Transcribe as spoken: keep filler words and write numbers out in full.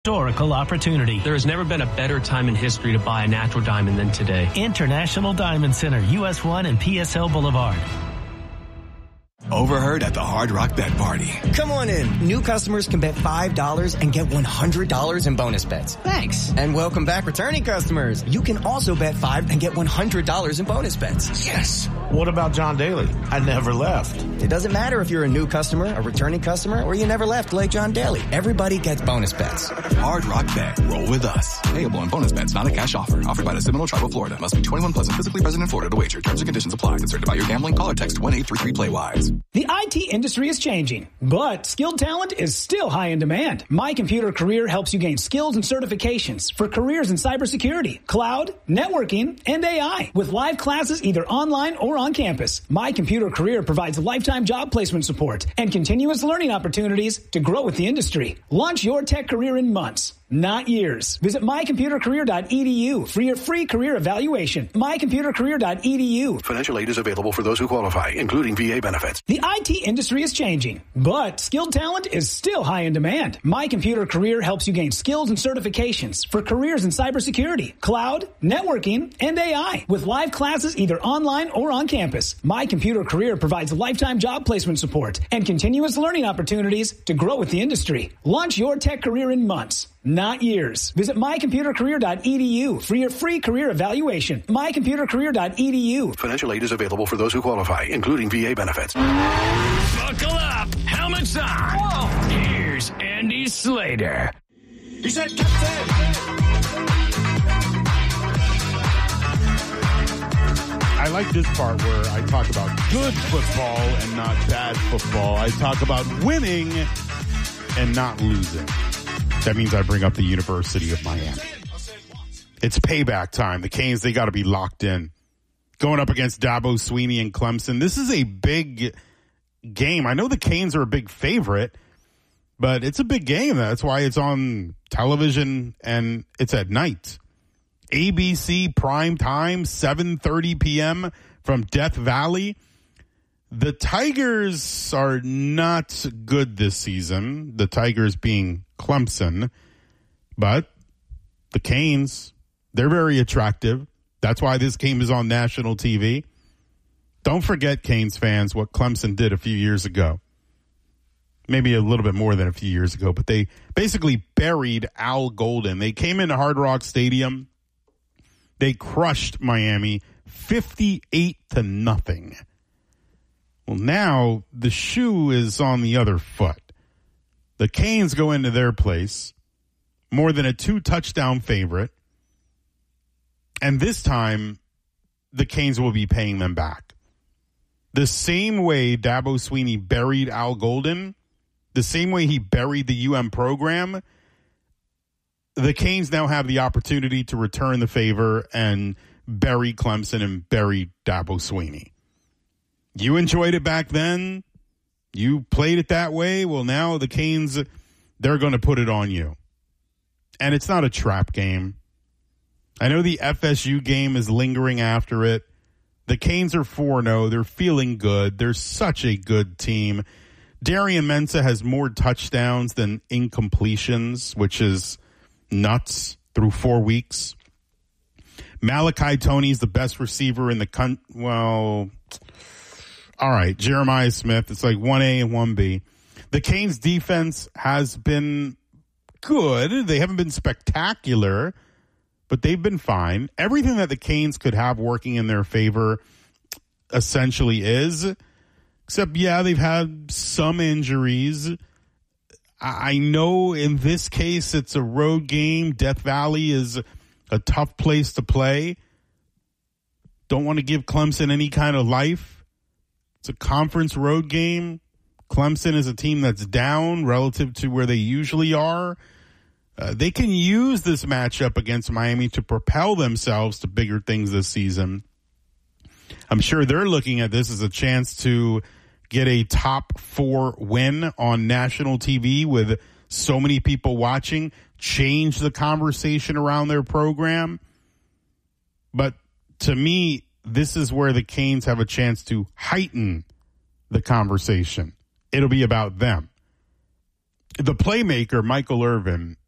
Historical opportunity. There has never been a better time in history to buy a natural diamond than today. International Diamond Center, U S one and P S L Boulevard. Overheard at the Hard Rock Bet Party. Come on in. New customers can bet five dollars and get one hundred dollars in bonus bets. Thanks. And welcome back returning customers. You can also bet five and get one hundred dollars in bonus bets. Yes. What about John Daly? I never left. It doesn't matter if you're a new customer, a returning customer, or you never left like John Daly. Everybody gets bonus bets. Hard Rock Bet. Roll with us. Payable on bonus bets, not a cash offer. Offered by the Seminole Tribe of Florida. Must be twenty-one plus and physically present in Florida to wager. Terms and conditions apply. Concerned about your gambling? Call or text one eight three three play wise. The I T industry is changing, but skilled talent is still high in demand. My Computer Career helps you gain skills and certifications for careers in cybersecurity, cloud, networking, and A I. With live classes either online or on campus, My Computer Career provides lifetime job placement support and continuous learning opportunities to grow with the industry. Launch your tech career in months, not years. Visit my computer career dot e d u for your free career evaluation. my computer career dot e d u. Financial aid is available for those who qualify, including V A benefits. The I T industry is changing, but skilled talent is still high in demand. My Computer Career helps you gain skills and certifications for careers in cybersecurity, cloud, networking, and A I. With live classes either online or on campus, My Computer Career provides lifetime job placement support and continuous learning opportunities to grow with the industry. Launch your tech career in months, not years. Visit my computer career dot e d u for your free career evaluation. my computer career dot e d u. Financial aid is available for those who qualify, including V A benefits. Buckle up. Helmets on. Whoa. Here's Andy Slater. He said, Captain. I like this part where I talk about good football and not bad football. I talk about winning and not losing. That means I bring up the University of Miami. It's payback time. The Canes, they got to be locked in. Going up against Dabo Swinney and Clemson. This is a big game. I know the Canes are a big favorite, but it's a big game. That's why it's on television and it's at night. A B C prime time, seven thirty p.m. from Death Valley. The Tigers are not good this season. The Tigers being Clemson. But the Canes, they're very attractive. That's why this game is on national T V. Don't forget, Canes fans, what Clemson did a few years ago. Maybe a little bit more than a few years ago, but they basically buried Al Golden. They came into Hard Rock Stadium. They crushed Miami fifty-eight to nothing. Well, now the shoe is on the other foot. The Canes go into their place, more than a two-touchdown favorite, and this time the Canes will be paying them back. The same way Dabo Swinney buried Al Golden, the same way he buried the U M program, the Canes now have the opportunity to return the favor and bury Clemson and bury Dabo Swinney. You enjoyed it back then. You played it that way. Well, now the Canes, they're going to put it on you. And it's not a trap game. I know the F S U game is lingering after it. The Canes are four and oh. They're feeling good. They're such a good team. Darian Mensah has more touchdowns than incompletions, which is nuts through four weeks. Malachi Toney's the best receiver in the country. Well, all right, Jeremiah Smith. It's like one A and one B. The Canes defense has been good. They haven't been spectacular, but they've been fine. Everything that the Canes could have working in their favor essentially is, except, yeah, they've had some injuries. I know in this case it's a road game. Death Valley is a tough place to play. Don't want to give Clemson any kind of life. It's a conference road game. Clemson is a team that's down relative to where they usually are. Uh, they can use this matchup against Miami to propel themselves to bigger things this season. I'm sure they're looking at this as a chance to get a top four win on national T V with so many people watching, change the conversation around their program. But to me, this is where the Canes have a chance to heighten the conversation. It'll be about them. The playmaker, Michael Irvin,